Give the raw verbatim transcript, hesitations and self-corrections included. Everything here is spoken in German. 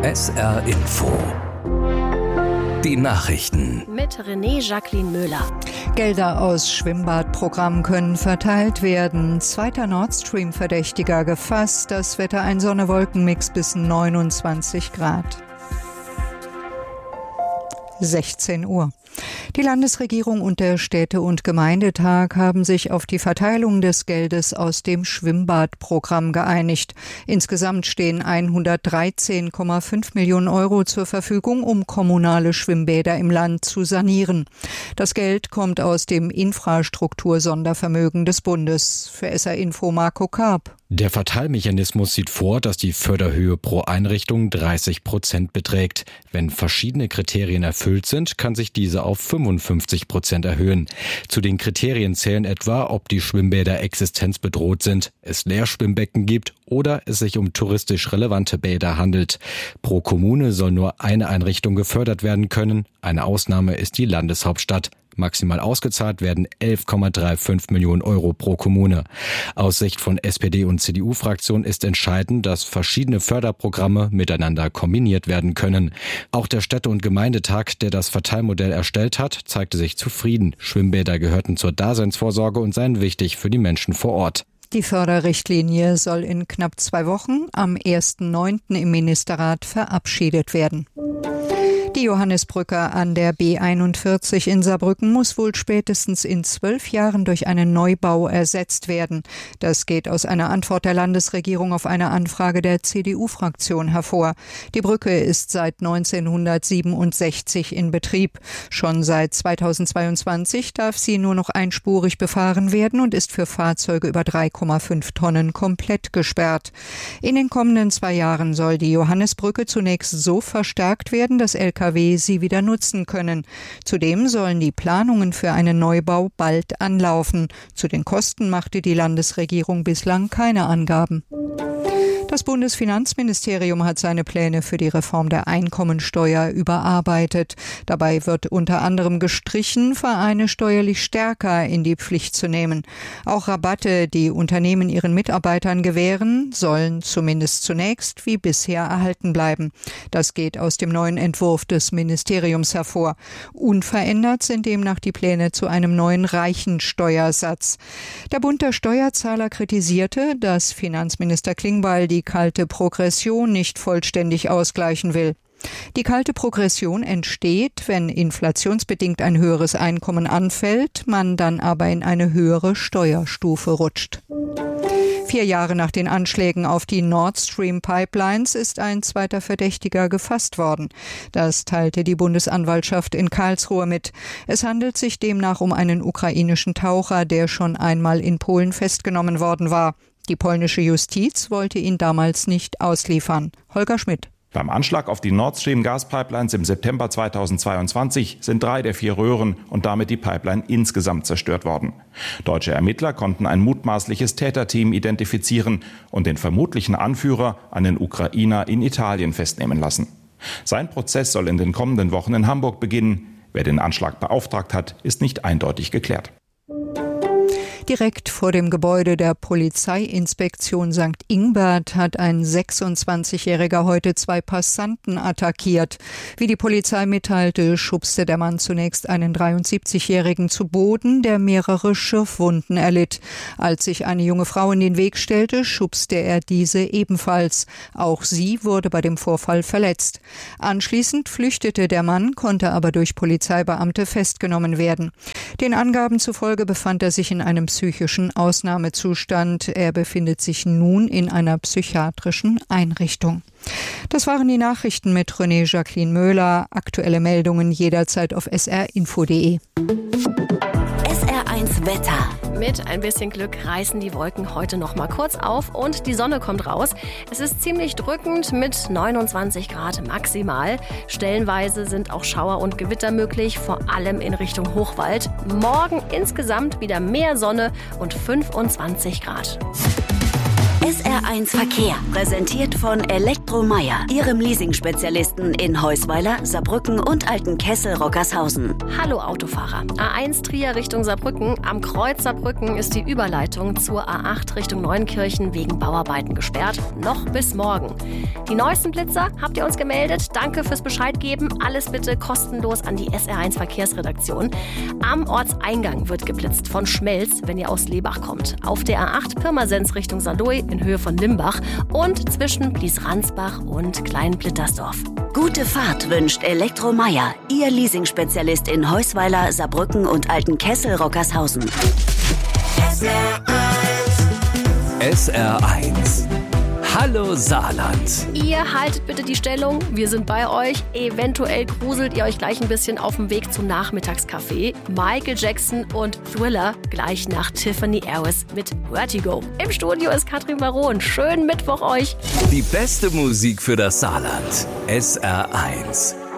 S R Info. Die Nachrichten. Mit René Jacqueline Müller. Gelder aus Schwimmbadprogramm können verteilt werden. Zweiter Nord Stream-Verdächtiger gefasst. Das Wetter ein Sonne-Wolken-Mix bis neunundzwanzig Grad. sechzehn Uhr. Die Landesregierung und der Städte- und Gemeindetag haben sich auf die Verteilung des Geldes aus dem Schwimmbadprogramm geeinigt. Insgesamt stehen hundertdreizehn Komma fünf Millionen Euro zur Verfügung, um kommunale Schwimmbäder im Land zu sanieren. Das Geld kommt aus dem Infrastruktursondervermögen des Bundes. Für S R Info Marco Karp. Der Verteilmechanismus sieht vor, dass die Förderhöhe pro Einrichtung dreißig Prozent beträgt. Wenn verschiedene Kriterien erfüllt sind, kann sich diese auf fünfundfünfzig Prozent erhöhen. Zu den Kriterien zählen etwa, ob die Schwimmbäder existenzbedroht sind, es Leerschwimmbecken gibt oder es sich um touristisch relevante Bäder handelt. Pro Kommune soll nur eine Einrichtung gefördert werden können. Eine Ausnahme ist die Landeshauptstadt. Maximal ausgezahlt werden elf Komma fünfunddreißig Millionen Euro pro Kommune. Aus Sicht von S P D und C D U-Fraktion ist entscheidend, dass verschiedene Förderprogramme miteinander kombiniert werden können. Auch der Städte- und Gemeindetag, der das Verteilmodell erstellt hat, zeigte sich zufrieden. Schwimmbäder gehörten zur Daseinsvorsorge und seien wichtig für die Menschen vor Ort. Die Förderrichtlinie soll in knapp zwei Wochen am ersten neunten im Ministerrat verabschiedet werden. Die Johannisbrücke an der B einundvierzig in Saarbrücken muss wohl spätestens in zwölf Jahren durch einen Neubau ersetzt werden. Das geht aus einer Antwort der Landesregierung auf eine Anfrage der C D U-Fraktion hervor. Die Brücke ist seit neunzehnhundertsiebenundsechzig in Betrieb. Schon seit zweitausendzweiundzwanzig darf sie nur noch einspurig befahren werden und ist für Fahrzeuge über drei Komma fünf Tonnen komplett gesperrt. In den kommenden zwei Jahren soll die Johannisbrücke zunächst so verstärkt werden, dass L K W sie wieder nutzen können. Zudem sollen die Planungen für einen Neubau bald anlaufen. Zu den Kosten machte die Landesregierung bislang keine Angaben. Das Bundesfinanzministerium hat seine Pläne für die Reform der Einkommensteuer überarbeitet. Dabei wird unter anderem gestrichen, Vereine steuerlich stärker in die Pflicht zu nehmen. Auch Rabatte, die Unternehmen ihren Mitarbeitern gewähren, sollen zumindest zunächst wie bisher erhalten bleiben. Das geht aus dem neuen Entwurf des Ministeriums hervor. Unverändert sind demnach die Pläne zu einem neuen Reichensteuersatz. Der Bund der Steuerzahler kritisierte, dass Finanzminister Klingbeil die kalte Progression nicht vollständig ausgleichen will. Die kalte Progression entsteht, wenn inflationsbedingt ein höheres Einkommen anfällt, man dann aber in eine höhere Steuerstufe rutscht. Vier Jahre nach den Anschlägen auf die Nord Stream Pipelines ist ein zweiter Verdächtiger gefasst worden. Das teilte die Bundesanwaltschaft in Karlsruhe mit. Es handelt sich demnach um einen ukrainischen Taucher, der schon einmal in Polen festgenommen worden war. Die polnische Justiz wollte ihn damals nicht ausliefern. Holger Schmidt. Beim Anschlag auf die Nord Stream Gaspipelines im September zweitausendzweiundzwanzig sind drei der vier Röhren und damit die Pipeline insgesamt zerstört worden. Deutsche Ermittler konnten ein mutmaßliches Täterteam identifizieren und den vermutlichen Anführer, einen Ukrainer, in Italien festnehmen lassen. Sein Prozess soll in den kommenden Wochen in Hamburg beginnen. Wer den Anschlag beauftragt hat, ist nicht eindeutig geklärt. Direkt vor dem Gebäude der Polizeiinspektion Sankt Ingbert hat ein sechsundzwanzigjähriger heute zwei Passanten attackiert. Wie die Polizei mitteilte, schubste der Mann zunächst einen dreiundsiebzigjährigen zu Boden, der mehrere Schürfwunden erlitt. Als sich eine junge Frau in den Weg stellte, schubste er diese ebenfalls. Auch sie wurde bei dem Vorfall verletzt. Anschließend flüchtete der Mann, konnte aber durch Polizeibeamte festgenommen werden. Den Angaben zufolge befand er sich in einem psychischen Ausnahmezustand. Er befindet sich nun in einer psychiatrischen Einrichtung. Das waren die Nachrichten mit René Jacqueline Müller. Aktuelle Meldungen jederzeit auf s r info punkt d e. S R eins Wetter. Mit ein bisschen Glück reißen die Wolken heute noch mal kurz auf und die Sonne kommt raus. Es ist ziemlich drückend mit neunundzwanzig Grad maximal. Stellenweise sind auch Schauer und Gewitter möglich, vor allem in Richtung Hochwald. Morgen insgesamt wieder mehr Sonne und fünfundzwanzig Grad. S R eins Verkehr, präsentiert von Elektromeier, Ihrem Leasing-Spezialisten in Heusweiler, Saarbrücken und Altenkessel-Rockershausen. Hallo Autofahrer. A eins Trier Richtung Saarbrücken. Am Kreuz Saarbrücken ist die Überleitung zur A acht Richtung Neunkirchen wegen Bauarbeiten gesperrt. Noch bis morgen. Die neuesten Blitzer habt ihr uns gemeldet. Danke fürs Bescheid geben. Alles bitte kostenlos an die S R eins Verkehrsredaktion. Am Ortseingang wird geblitzt von Schmelz, wenn ihr aus Lebach kommt. Auf der A acht Pirmasens Richtung Saarlouis in Höhe von Limbach und zwischen Blies-Ransbach und Klein-Blittersdorf. Gute Fahrt wünscht Elektromeier, Ihr Leasing-Spezialist in Heusweiler, Saarbrücken und Altenkessel-Rockershausen. S R eins. S R eins. Hallo Saarland. Ihr haltet bitte die Stellung, wir sind bei euch. Eventuell gruselt ihr euch gleich ein bisschen auf dem Weg zum Nachmittagskaffee. Michael Jackson und Thriller gleich nach Tiffany Harris mit Vertigo. Im Studio ist Katrin Baron. Schönen Mittwoch euch. Die beste Musik für das Saarland. S R eins.